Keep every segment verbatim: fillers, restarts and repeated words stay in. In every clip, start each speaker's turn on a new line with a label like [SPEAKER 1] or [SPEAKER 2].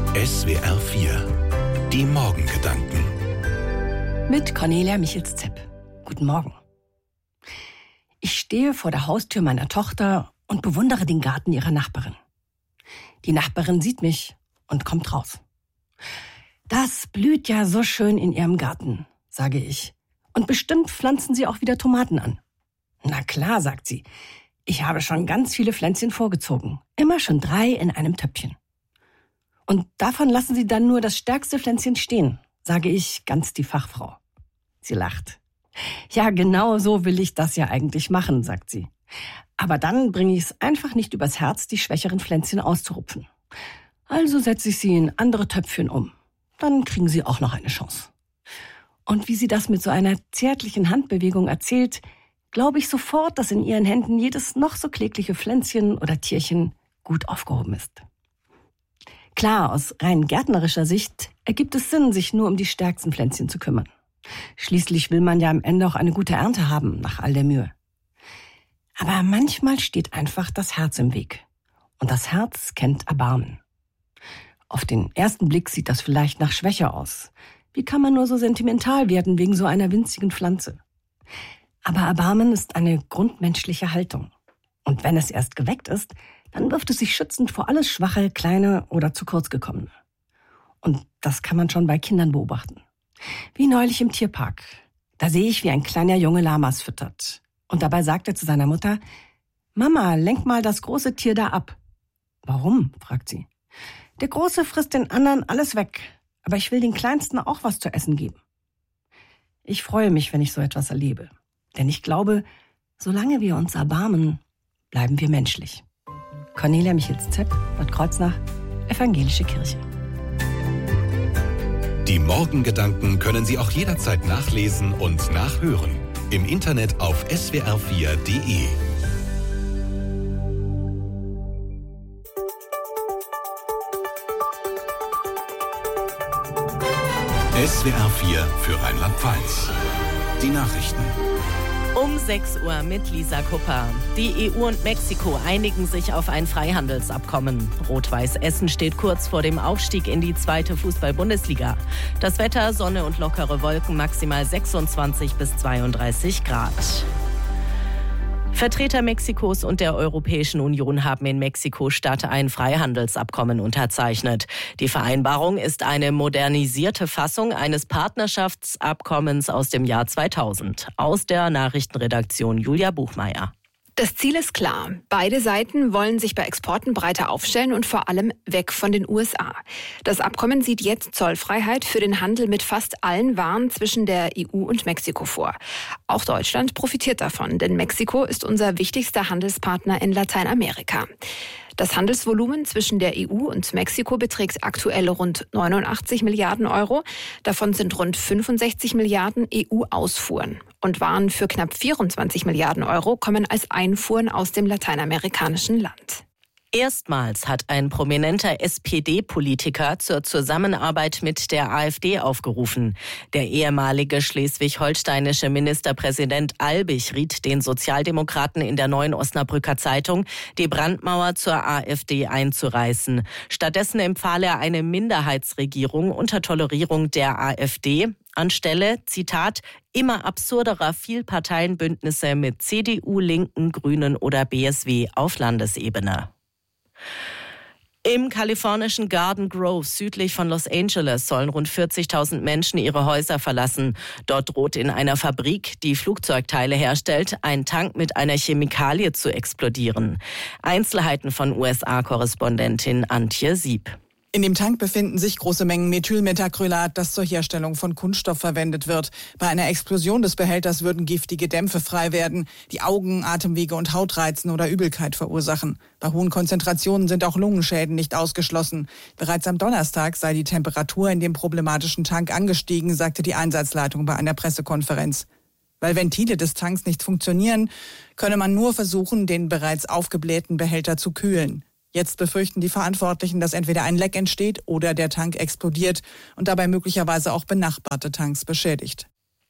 [SPEAKER 1] S W R vier. Die Morgengedanken.
[SPEAKER 2] Mit Cornelia Michels-Zepp. Guten Morgen. Ich stehe vor der Haustür meiner Tochter und bewundere den Garten ihrer Nachbarin. Die Nachbarin sieht mich und kommt raus. Das blüht ja so schön in ihrem Garten, sage ich. Und bestimmt pflanzen Sie auch wieder Tomaten an. Na klar, sagt sie. Ich habe schon ganz viele Pflänzchen vorgezogen. Immer schon drei in einem Töpfchen. Und davon lassen Sie dann nur das stärkste Pflänzchen stehen, sage ich, ganz die Fachfrau. Sie lacht. Ja, genau so will ich das ja eigentlich machen, sagt sie. Aber dann bringe ich es einfach nicht übers Herz, die schwächeren Pflänzchen auszurupfen. Also setze ich sie in andere Töpfchen um. Dann kriegen sie auch noch eine Chance. Und wie sie das mit so einer zärtlichen Handbewegung erzählt, glaube ich sofort, dass in ihren Händen jedes noch so klägliche Pflänzchen oder Tierchen gut aufgehoben ist. Klar, aus rein gärtnerischer Sicht ergibt es Sinn, sich nur um die stärksten Pflänzchen zu kümmern. Schließlich will man ja am Ende auch eine gute Ernte haben, nach all der Mühe. Aber manchmal steht einfach das Herz im Weg. Und das Herz kennt Erbarmen. Auf den ersten Blick sieht das vielleicht nach Schwäche aus. Wie kann man nur so sentimental werden wegen so einer winzigen Pflanze? Aber Erbarmen ist eine grundmenschliche Haltung. Und wenn es erst geweckt ist, dann wirft es sich schützend vor alles Schwache, Kleine oder zu kurz gekommene. Und das kann man schon bei Kindern beobachten. Wie neulich im Tierpark. Da sehe ich, wie ein kleiner Junge Lamas füttert. Und dabei sagt er zu seiner Mutter: Mama, lenk mal das große Tier da ab. Warum? Fragt sie. Der Große frisst den anderen alles weg. Aber ich will den Kleinsten auch was zu essen geben. Ich freue mich, wenn ich so etwas erlebe. Denn ich glaube, solange wir uns erbarmen, bleiben wir menschlich. Cornelia Michels-Zepp, Bad Kreuznach, Evangelische Kirche.
[SPEAKER 1] Die Morgengedanken können Sie auch jederzeit nachlesen und nachhören. Im Internet auf S W R vier Punkt de. S W R vier für Rheinland-Pfalz. Die Nachrichten.
[SPEAKER 3] Um sechs Uhr mit Lisa Kupper. Die E U und Mexiko einigen sich auf ein Freihandelsabkommen. Rot-Weiß Essen steht kurz vor dem Aufstieg in die zweite Fußball-Bundesliga. Das Wetter, Sonne und lockere Wolken, maximal sechsundzwanzig bis zweiunddreißig Grad. Vertreter Mexikos und der Europäischen Union haben in Mexiko-Stadt ein Freihandelsabkommen unterzeichnet. Die Vereinbarung ist eine modernisierte Fassung eines Partnerschaftsabkommens aus dem Jahr zweitausend. Aus der Nachrichtenredaktion Julia Buchmeier.
[SPEAKER 4] Das Ziel ist klar. Beide Seiten wollen sich bei Exporten breiter aufstellen und vor allem weg von den U S A. Das Abkommen sieht jetzt Zollfreiheit für den Handel mit fast allen Waren zwischen der E U und Mexiko vor. Auch Deutschland profitiert davon, denn Mexiko ist unser wichtigster Handelspartner in Lateinamerika. Das Handelsvolumen zwischen der E U und Mexiko beträgt aktuell rund neunundachtzig Milliarden Euro. Davon sind rund fünfundsechzig Milliarden E U-Ausfuhren. Und Waren für knapp vierundzwanzig Milliarden Euro kommen als Einfuhren aus dem lateinamerikanischen Land.
[SPEAKER 3] Erstmals hat ein prominenter S P D-Politiker zur Zusammenarbeit mit der AfD aufgerufen. Der ehemalige schleswig-holsteinische Ministerpräsident Albig riet den Sozialdemokraten in der Neuen Osnabrücker Zeitung, die Brandmauer zur AfD einzureißen. Stattdessen empfahl er eine Minderheitsregierung unter Tolerierung der AfD. Anstelle, Zitat, immer absurderer Vielparteienbündnisse mit C D U, Linken, Grünen oder B S W auf Landesebene. Im kalifornischen Garden Grove südlich von Los Angeles sollen rund vierzigtausend Menschen ihre Häuser verlassen. Dort droht in einer Fabrik, die Flugzeugteile herstellt, ein Tank mit einer Chemikalie zu explodieren. Einzelheiten von U S A-Korrespondentin Antje Sieb.
[SPEAKER 5] In dem Tank befinden sich große Mengen Methylmethacrylat, das zur Herstellung von Kunststoff verwendet wird. Bei einer Explosion des Behälters würden giftige Dämpfe frei werden, die Augen, Atemwege und Haut reizen oder Übelkeit verursachen. Bei hohen Konzentrationen sind auch Lungenschäden nicht ausgeschlossen. Bereits am Donnerstag sei die Temperatur in dem problematischen Tank angestiegen, sagte die Einsatzleitung bei einer Pressekonferenz. Weil Ventile des Tanks nicht funktionieren, könne man nur versuchen, den bereits aufgeblähten Behälter zu kühlen. Jetzt befürchten die Verantwortlichen, dass entweder ein Leck entsteht oder der Tank explodiert und dabei möglicherweise auch benachbarte Tanks beschädigt.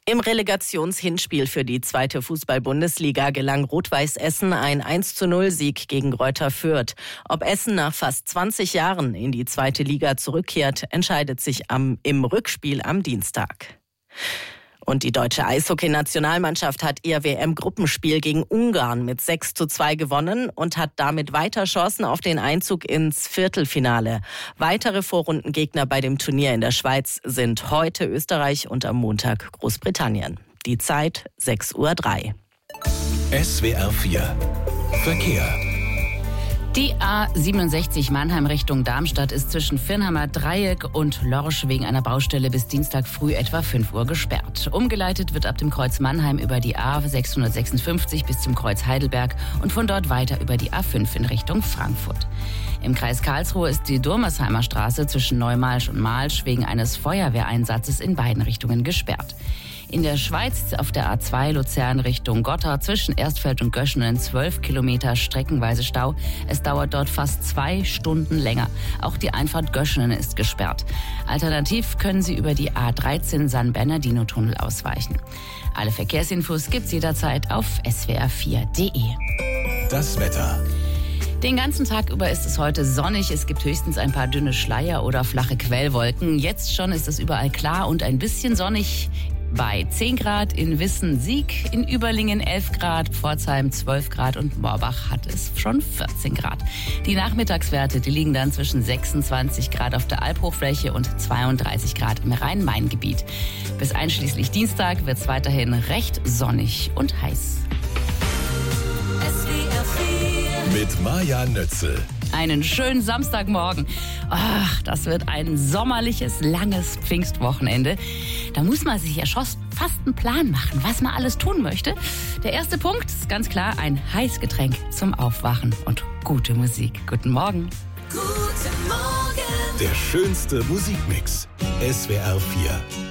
[SPEAKER 3] Im Relegationshinspiel für die zweite Fußball-Bundesliga gelang Rot-Weiß Essen ein eins zu null Sieg gegen Greuther Fürth. Ob Essen nach fast zwanzig Jahren in die zweite Liga zurückkehrt, entscheidet sich am, im Rückspiel am Dienstag. Und die deutsche Eishockey-Nationalmannschaft hat ihr W M-Gruppenspiel gegen Ungarn mit sechs zu zwei gewonnen und hat damit weiter Chancen auf den Einzug ins Viertelfinale. Weitere Vorrundengegner bei dem Turnier in der Schweiz sind heute Österreich und am Montag Großbritannien. Die Zeit sechs Uhr drei.
[SPEAKER 1] S W R vier Verkehr.
[SPEAKER 6] Die A siebenundsechzig Mannheim Richtung Darmstadt ist zwischen Firnheimer Dreieck und Lorsch wegen einer Baustelle bis Dienstag früh etwa fünf Uhr gesperrt. Umgeleitet wird ab dem Kreuz Mannheim über die A sechshundertsechsundfünfzig bis zum Kreuz Heidelberg und von dort weiter über die A fünf in Richtung Frankfurt. Im Kreis Karlsruhe ist die Durmersheimer Straße zwischen Neumalsch und Malsch wegen eines Feuerwehreinsatzes in beiden Richtungen gesperrt. In der Schweiz auf der A zwei Luzern Richtung Gotha zwischen Erstfeld und Göschenen zwölf Kilometer streckenweise Stau. Es dauert dort fast zwei Stunden länger. Auch die Einfahrt Göschenen ist gesperrt. Alternativ können Sie über die A dreizehn San Bernardino-Tunnel ausweichen. Alle Verkehrsinfos gibt's jederzeit auf S W R vier Punkt D E.
[SPEAKER 1] Das Wetter.
[SPEAKER 6] Den ganzen Tag über ist es heute sonnig. Es gibt höchstens ein paar dünne Schleier oder flache Quellwolken. Jetzt schon ist es überall klar und ein bisschen sonnig. Bei zehn Grad in Wissen-Sieg, in Überlingen elf Grad, Pforzheim zwölf Grad und Morbach hat es schon vierzehn Grad. Die Nachmittagswerte, die liegen dann zwischen sechsundzwanzig Grad auf der Albhochfläche und zweiunddreißig Grad im Rhein-Main-Gebiet. Bis einschließlich Dienstag wird es weiterhin recht sonnig und heiß.
[SPEAKER 1] Mit Maja Nötzel.
[SPEAKER 6] Einen schönen Samstagmorgen. Ach, das wird ein sommerliches, langes Pfingstwochenende. Da muss man sich ja schon fast einen Plan machen, was man alles tun möchte. Der erste Punkt ist ganz klar ein Heißgetränk zum Aufwachen und gute Musik. Guten Morgen.
[SPEAKER 1] Guten Morgen. Der schönste Musikmix. S W R vier.